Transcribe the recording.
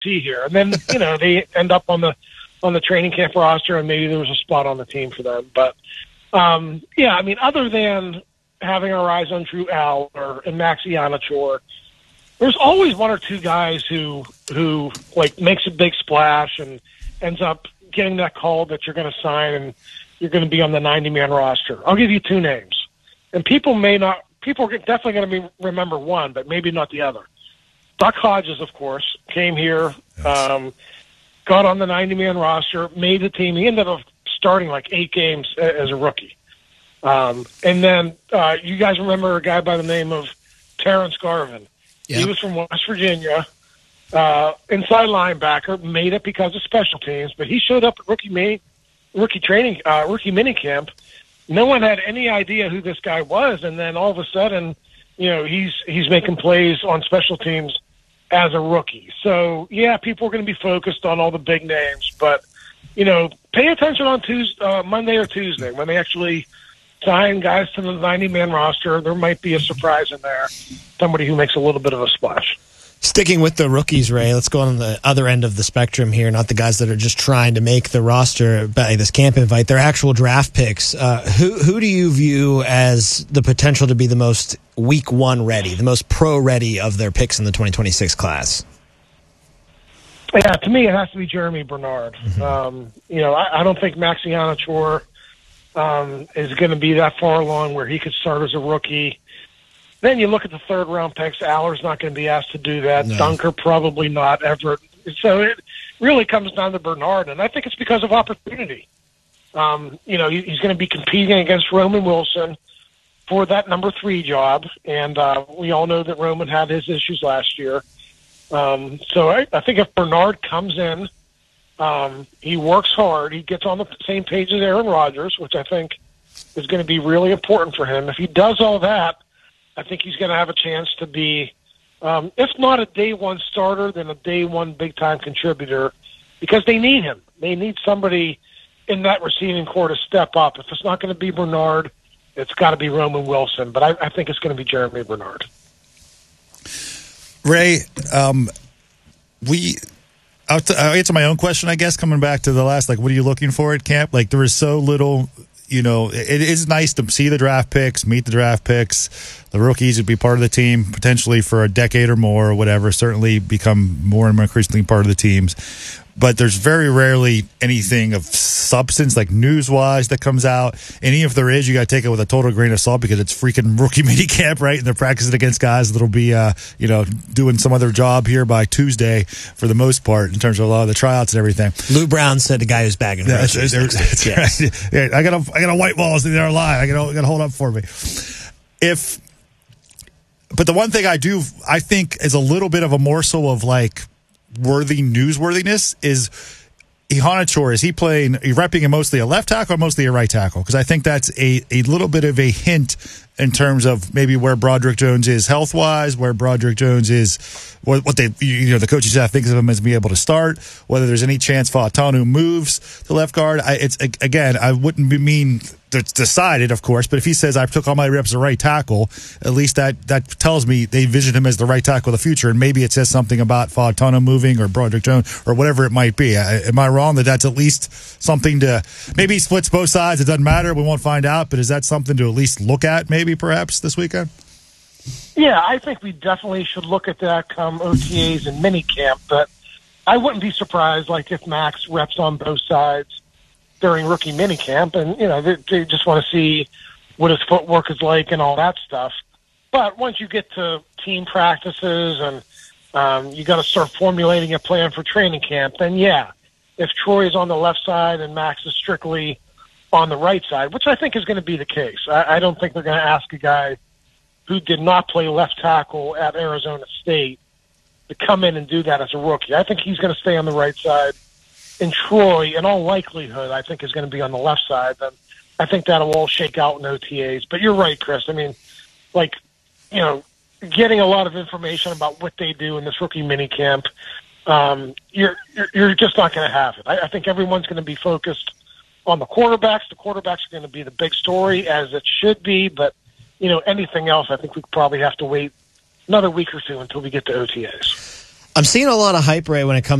see here? And then, they end up on the training camp roster, and maybe there was a spot on the team for them. But, other than having our eyes on Drew Aller and Max Iannaccio, there's always one or two guys who makes a big splash and ends up getting that call that you're going to sign and you're going to be on the 90-man roster. I'll give you two names. And people are definitely going to remember one, but maybe not the other. Duck Hodges, of course, came here, got on the 90-man roster, made the team. He ended up starting like 8 games as a rookie. And then you guys remember a guy by the name of Terrence Garvin. Yep. He was from West Virginia, inside linebacker, made it because of special teams, but he showed up at rookie minicamp. No one had any idea who this guy was, and then all of a sudden, he's making plays on special teams as a rookie. So, yeah, people are going to be focused on all the big names, but, pay attention on Monday or Tuesday when they actually sign guys to the 90-man roster. There might be a surprise in there, somebody who makes a little bit of a splash. Sticking with the rookies, Ray, let's go on the other end of the spectrum here, not the guys that are just trying to make the roster by this camp invite. They're actual draft picks. Who do you view as the potential to be the most week one ready, the most pro ready of their picks in the 2026 class? Yeah, to me, it has to be Jeremy Bernard. Mm-hmm. I don't think Max Iannaccio is going to be that far along where he could start as a rookie. Then you look at the third-round picks. Aller's not going to be asked to do that. No. Dunker probably not. Everett. So it really comes down to Bernard, and I think it's because of opportunity. He's going to be competing against Roman Wilson for that number 3 job, and we all know that Roman had his issues last year. So I think if Bernard comes in, he works hard, he gets on the same page as Aaron Rodgers, which I think is going to be really important for him. If he does all that, I think he's going to have a chance to be, if not a day one starter, then a day one big-time contributor, because they need him. They need somebody in that receiving core to step up. If it's not going to be Bernard, it's got to be Roman Wilson. But I think it's going to be Jeremy Bernard. Ray, I'll answer my own question, I guess, coming back to the last, what are you looking for at camp? There is so little, it is nice to see the draft picks, meet the draft picks. The rookies would be part of the team potentially for a decade or more or whatever, certainly become more and more increasingly part of the teams. But there's very rarely anything of substance, news-wise, that comes out. And even if there is, you got to take it with a total grain of salt because it's freaking rookie minicamp, right? And they're practicing against guys that'll be, doing some other job here by Tuesday for the most part in terms of a lot of the tryouts and everything. Lou Brown said the guy who's bagging groceries. That's yes. Right. Yeah, I got a white balls in there live. I got to hold up for me. But the one thing I think is a little bit of a morsel of newsworthiness is Iannaccio. Is he repping him mostly a left tackle or mostly a right tackle? Because I think that's a little bit of a hint in terms of maybe where Broderick Jones is health wise, where Broderick Jones is, what they, the coaching staff thinks of him as being able to start, whether there's any chance Fautanu moves to left guard. I wouldn't mean it's decided, of course, but if he says I took all my reps as a right tackle, at least that tells me they envision him as the right tackle of the future, and maybe it says something about Fautanu moving or Broderick Jones or whatever it might be. Am I wrong that that's at least something to, maybe he splits both sides, it doesn't matter, we won't find out, but is that something to at least look at maybe perhaps this weekend? Yeah, I think we definitely should look at that come OTAs and minicamp, but I wouldn't be surprised if Max reps on both sides during rookie minicamp, and they just want to see what his footwork is like and all that stuff. But once you get to team practices and you got to start formulating a plan for training camp, then if Troy is on the left side and Max is strictly on the right side, which I think is going to be the case. I don't think they're going to ask a guy who did not play left tackle at Arizona State to come in and do that as a rookie. I think he's going to stay on the right side. And Troy, in all likelihood, I think is going to be on the left side. Then I think that'll all shake out in OTAs. But you're right, Chris. I mean, getting a lot of information about what they do in this rookie minicamp, you're just not going to have it. I think everyone's going to be focused on the quarterbacks. The quarterbacks are going to be the big story, as it should be. But anything else, I think we probably have to wait another week or two until we get to OTAs. I'm seeing a lot of hype, Ray, when it comes